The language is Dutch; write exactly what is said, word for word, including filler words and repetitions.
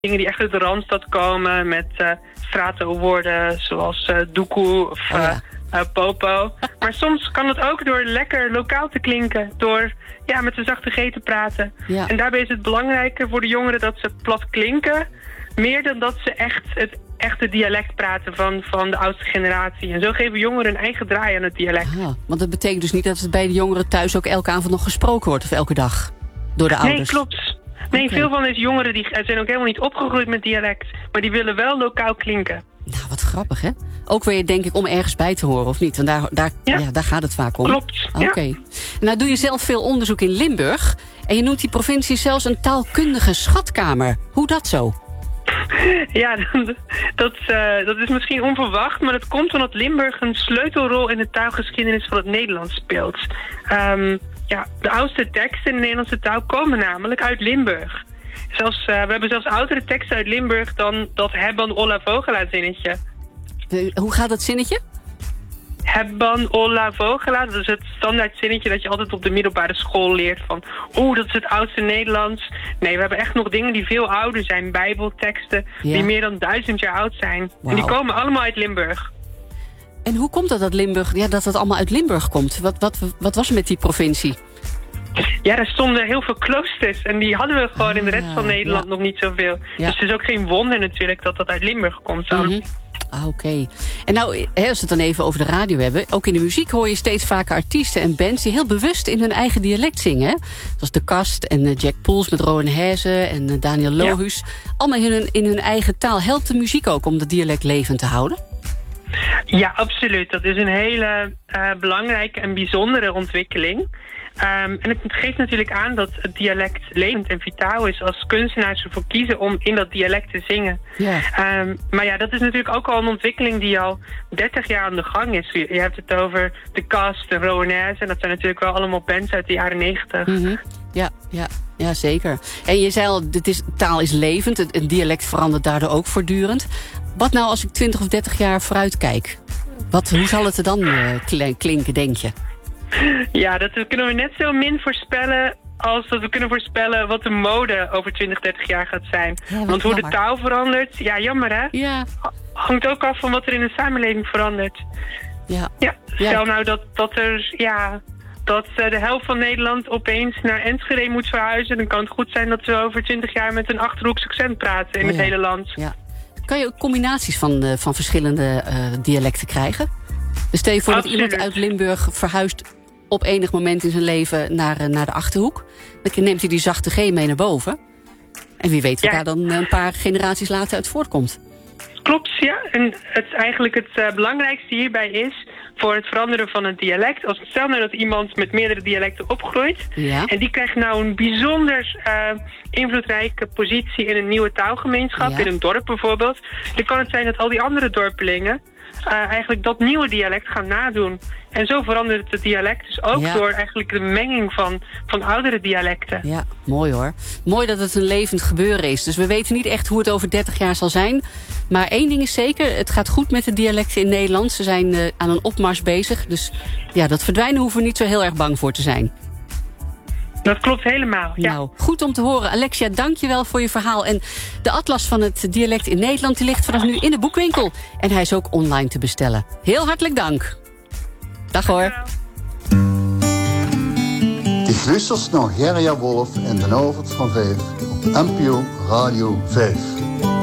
dingen die echt uit de Randstad komen met uh, stratenwoorden zoals uh, doekoe of uh, oh ja. uh, popo. Maar soms kan het ook door lekker lokaal te klinken, door ja, met de zachte G te praten. Ja. En daarbij is het belangrijker voor de jongeren dat ze plat klinken, meer dan dat ze echt het echte dialect praten van, van de oudste generatie. En zo geven jongeren een eigen draai aan het dialect. Aha, want dat betekent dus niet dat het bij de jongeren thuis ook elke avond nog gesproken wordt of elke dag door de ouders? Nee, klopt. Nee, okay. Veel van deze jongeren die zijn ook helemaal niet opgegroeid met dialect, maar die willen wel lokaal klinken. Nou, wat grappig, hè? Ook weer, denk ik, om ergens bij te horen, of niet? Want daar, daar, ja. Ja, daar gaat het vaak om. Klopt, Oké. Okay. Ja. Nou doe je zelf veel onderzoek in Limburg en je noemt die provincie zelfs een taalkundige schatkamer. Hoe dat zo? Ja, dat, uh, dat is misschien onverwacht, maar dat komt omdat Limburg een sleutelrol in de taalgeschiedenis van het Nederlands speelt. Um, ja, de oudste teksten in de Nederlandse taal komen namelijk uit Limburg. Zelfs, uh, we hebben zelfs oudere teksten uit Limburg dan dat Hebban Olla Vogela zinnetje. De, hoe gaat dat zinnetje? Hebban Olla Vogela, dat is het standaard zinnetje dat je altijd op de middelbare school leert van oeh, dat is het oudste Nederlands. Nee, we hebben echt nog dingen die veel ouder zijn, bijbelteksten, ja. die meer dan duizend jaar oud zijn. Wow. En die komen allemaal uit Limburg. En hoe komt dat dat Limburg, ja, dat het allemaal uit Limburg komt? Wat, wat, wat was er met die provincie? Ja, er stonden heel veel kloosters en die hadden we gewoon ah, in de rest van Nederland ja. nog niet zoveel. Ja. Dus het is ook geen wonder natuurlijk dat dat uit Limburg komt dan. Mm-hmm. Ah, oké. Okay. En nou, als we het dan even over de radio hebben, ook in de muziek hoor je steeds vaker artiesten en bands die heel bewust in hun eigen dialect zingen. Hè? Zoals De Kast en uh, Jack Poels met Rowan Hezen en uh, Daniel Lohuus. Ja. Allemaal in hun, in hun eigen taal. Helpt de muziek ook om dat dialect levend te houden? Ja, absoluut. Dat is een hele uh, belangrijke en bijzondere ontwikkeling. Um, en het geeft natuurlijk aan dat het dialect levend en vitaal is als kunstenaars ervoor kiezen om in dat dialect te zingen. Yeah. Um, maar ja, dat is natuurlijk ook al een ontwikkeling die al dertig jaar aan de gang is. Je hebt het over De Kast en Rowanese en dat zijn natuurlijk wel allemaal bands uit de jaren negentig. Mm-hmm. Ja, ja, ja, zeker. En je zei al, dit is, taal is levend, het, het dialect verandert daardoor ook voortdurend. Wat nou als ik twintig of dertig jaar vooruit kijk? Wat, hoe zal het er dan uh, klinken, denk je? Ja, dat kunnen we net zo min voorspellen als dat we kunnen voorspellen wat de mode over twintig, dertig jaar gaat zijn. Ja, want hoe jammer. De taal verandert, ja, jammer hè? Ja. Hangt ook af van wat er in de samenleving verandert. Ja. Ja, stel ja. nou dat, dat er, ja, dat uh, de helft van Nederland opeens naar Enschede moet verhuizen. Dan kan het goed zijn dat we over twintig jaar met een Achterhoeks accent praten in oh, het ja. hele land. Ja. Kan je ook combinaties van, uh, van verschillende uh, dialecten krijgen? Dus stel je voor Absoluut. Dat iemand uit Limburg verhuist op enig moment in zijn leven naar, naar de Achterhoek. Dan neemt hij die zachte G mee naar boven. En wie weet wat ja. daar dan een paar generaties later uit voortkomt. Klopt, ja. En het is eigenlijk het uh, belangrijkste hierbij is voor het veranderen van het dialect. Als stel nou dat iemand met meerdere dialecten opgroeit. Ja. En die krijgt nou een bijzonder uh, invloedrijke positie in een nieuwe taalgemeenschap. Ja. In een dorp bijvoorbeeld. Dan kan het zijn dat al die andere dorpelingen Uh, eigenlijk dat nieuwe dialect gaan nadoen. En zo verandert het dialect dus ook ja. door eigenlijk de menging van, van oudere dialecten. Ja, mooi hoor. Mooi dat het een levend gebeuren is. Dus we weten niet echt hoe het over dertig jaar zal zijn. Maar één ding is zeker, het gaat goed met de dialecten in Nederland. Ze zijn uh, aan een opmars bezig. Dus ja, dat verdwijnen hoeven we niet zo heel erg bang voor te zijn. Dat klopt helemaal, ja. Nou, goed om te horen. Alexia, dank je wel voor je verhaal. En de atlas van het dialect in Nederland die ligt vanaf nu in de boekwinkel. En hij is ook online te bestellen. Heel hartelijk dank. Dag hoor. Ik luistert naar Gerja Wolf en de Novert van Vijf op N P O Radio vijf.